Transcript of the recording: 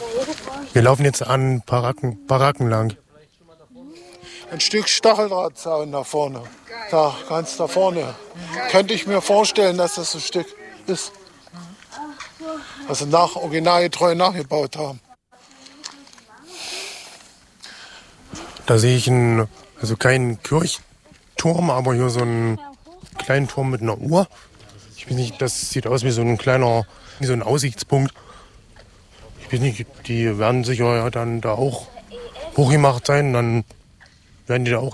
Wir laufen jetzt an Baracken lang. Ein Stück Stacheldrahtzaun da vorne. Da, ganz da vorne. Könnte ich mir vorstellen, dass das ein Stück ist. Was sie originalgetreu nachgebaut haben. Da sehe ich keinen Kirchturm, aber hier so einen kleinen Turm mit einer Uhr. Ich weiß nicht, das sieht aus wie so ein Aussichtspunkt. Ich weiß nicht, die werden sicher dann da auch hochgemacht sein. Dann werden die da auch